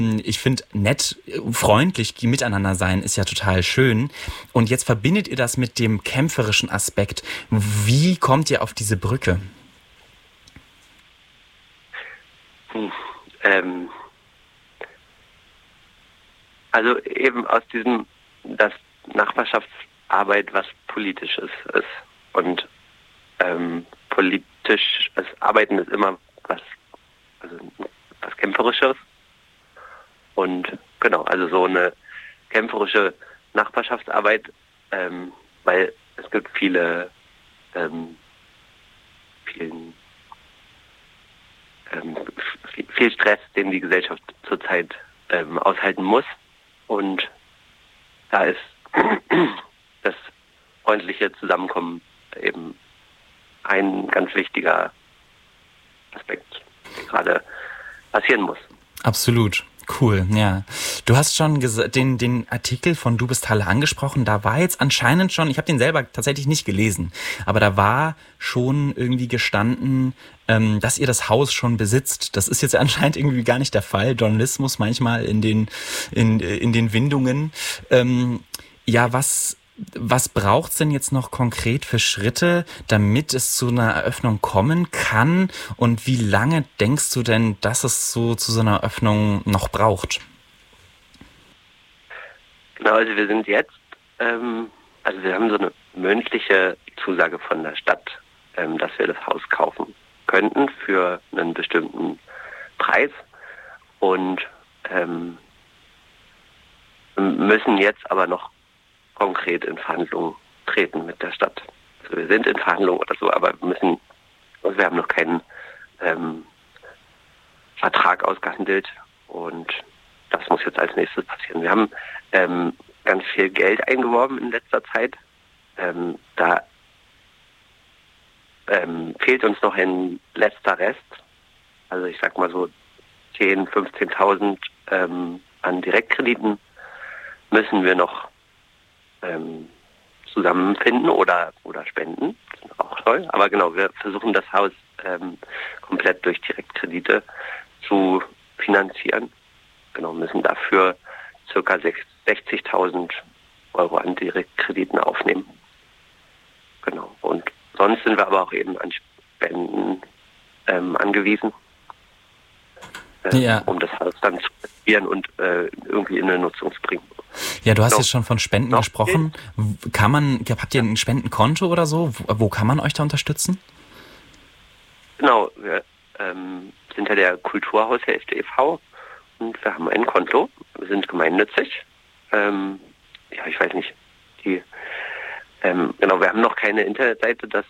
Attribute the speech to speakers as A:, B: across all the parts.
A: Ich finde, nett, freundlich miteinander sein ist ja total schön. Und jetzt verbindet ihr das mit dem kämpferischen Aspekt. Wie kommt ihr auf diese Brücke?
B: Ähm, also eben aus diesem, dass Nachbarschaftsarbeit was Politisches ist. Und politisches Arbeiten ist immer was Kämpferisches. Und genau, also so eine kämpferische Nachbarschaftsarbeit, weil es gibt viel Stress, den die Gesellschaft zurzeit aushalten muss. Und da ist das freundliche Zusammenkommen eben ein ganz wichtiger Aspekt, der gerade passieren muss.
A: Absolut. Cool, ja. Du hast schon den Artikel von Du bist Halle angesprochen. Da war jetzt anscheinend schon, ich habe den selber tatsächlich nicht gelesen, aber da war schon irgendwie gestanden, dass ihr das Haus schon besitzt. Das ist jetzt anscheinend irgendwie gar nicht der Fall. Journalismus manchmal in den Windungen. Ja, was braucht's denn jetzt noch konkret für Schritte, damit es zu einer Eröffnung kommen kann? Und wie lange denkst du denn, dass es so zu so einer Eröffnung noch braucht?
B: Genau, also wir sind jetzt, wir haben so eine mündliche Zusage von der Stadt, dass wir das Haus kaufen könnten für einen bestimmten Preis und müssen jetzt aber noch konkret in Verhandlungen treten mit der Stadt. Also wir sind in Verhandlungen oder so, aber wir haben noch keinen Vertrag ausgehandelt und das muss jetzt als nächstes passieren. Wir haben ganz viel Geld eingeworben in letzter Zeit. Da fehlt uns noch ein letzter Rest. Also ich sag mal so 10.000, 15.000 an Direktkrediten müssen wir noch zusammenfinden oder spenden. Das ist auch toll. Aber genau, wir versuchen das Haus komplett durch Direktkredite zu finanzieren. Genau, müssen dafür ca. 60.000 Euro an Direktkrediten aufnehmen. Genau. Und sonst sind wir aber auch eben an Spenden angewiesen, um das Haus dann zu renovieren und irgendwie in eine Nutzung zu bringen.
A: Ja, du hast jetzt schon von Spenden gesprochen. Habt ihr ein Spendenkonto oder so? Wo kann man euch da unterstützen?
B: Genau, wir sind ja der Kulturhaushälfte e.V. und wir haben ein Konto. Wir sind gemeinnützig. Ich weiß nicht. Wir haben noch keine Internetseite. Das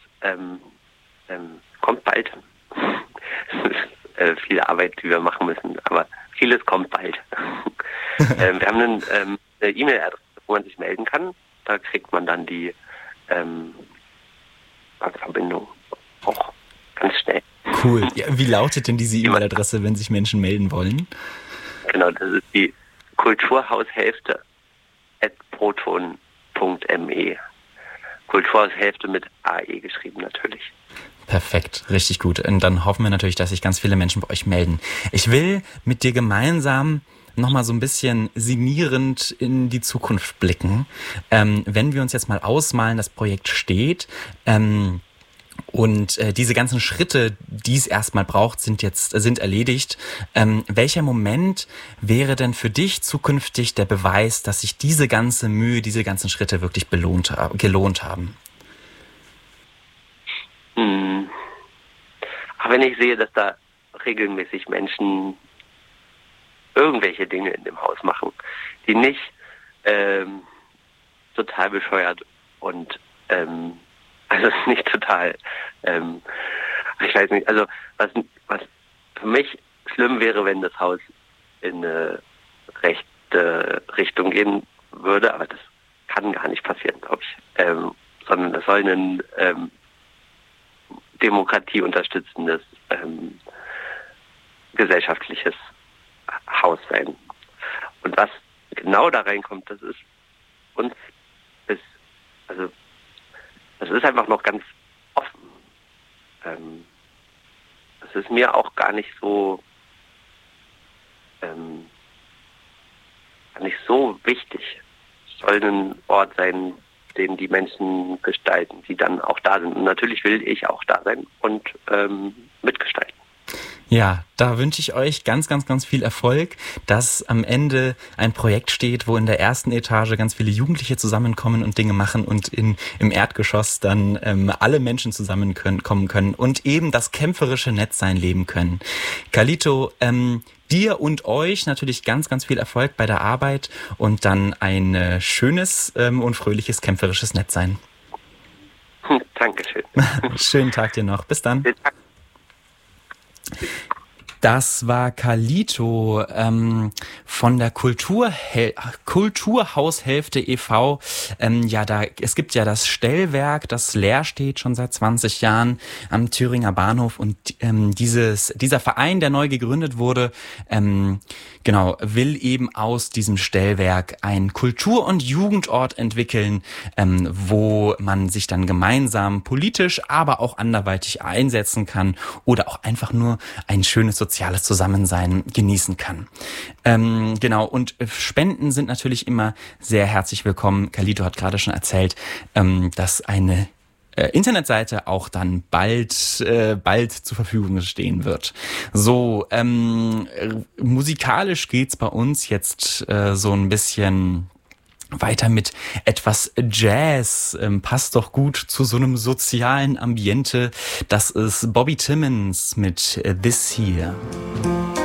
B: kommt bald. Es ist viel Arbeit, die wir machen müssen, aber vieles kommt bald. Wir haben eine E-Mail-Adresse, wo man sich melden kann. Da kriegt man dann die Bankverbindung auch ganz schnell.
A: Cool. Ja, wie lautet denn diese E-Mail-Adresse, wenn sich Menschen melden wollen?
B: Genau, das ist die kulturhaushälfte@proton.me. Kulturhaushälfte mit AE geschrieben natürlich.
A: Perfekt, richtig gut. Und dann hoffen wir natürlich, dass sich ganz viele Menschen bei euch melden. Ich will mit dir gemeinsam nochmal so ein bisschen signierend in die Zukunft blicken. Wenn wir uns jetzt mal ausmalen, das Projekt steht, und diese ganzen Schritte, die es erstmal braucht, sind erledigt. Welcher Moment wäre denn für dich zukünftig der Beweis, dass sich diese ganze Mühe, diese ganzen Schritte wirklich gelohnt haben?
B: Aber wenn ich sehe, dass da regelmäßig Menschen irgendwelche Dinge in dem Haus machen, die nicht total bescheuert und also nicht total, ich weiß nicht, also was für mich schlimm wäre, wenn das Haus in eine rechte Richtung gehen würde, aber das kann gar nicht passieren, glaube ich, sondern das soll ein demokratieunterstützendes gesellschaftliches Haus sein. Und was genau da reinkommt, das ist einfach noch ganz offen. Das ist mir auch gar nicht so nicht so wichtig. Es soll ein Ort sein, den die Menschen gestalten, die dann auch da sind. Und natürlich will ich auch da sein und mitgestalten.
A: Ja, da wünsche ich euch ganz, ganz, ganz viel Erfolg, dass am Ende ein Projekt steht, wo in der ersten Etage ganz viele Jugendliche zusammenkommen und Dinge machen und im Erdgeschoss dann alle Menschen kommen können und eben das kämpferische Netzsein leben können. Carlito, dir und euch natürlich ganz, ganz viel Erfolg bei der Arbeit und dann ein schönes und fröhliches kämpferisches Netzsein.
B: Dankeschön.
A: Schönen Tag dir noch. Bis dann. Das war Carlito von der Kulturhaushälfte e.V. Es gibt ja das Stellwerk, das leer steht schon seit 20 Jahren am Thüringer Bahnhof und dieser Verein, der neu gegründet wurde, will eben aus diesem Stellwerk ein Kultur- und Jugendort entwickeln, wo man sich dann gemeinsam politisch, aber auch anderweitig einsetzen kann oder auch einfach nur ein schönes soziales Zusammensein genießen kann. Und Spenden sind natürlich immer sehr herzlich willkommen. Carlito hat gerade schon erzählt, dass eine Internetseite auch dann bald zur Verfügung stehen wird. So, musikalisch geht's bei uns jetzt so ein bisschen weiter mit etwas Jazz, passt doch gut zu so einem sozialen Ambiente. Das ist Bobby Timmons mit This Here.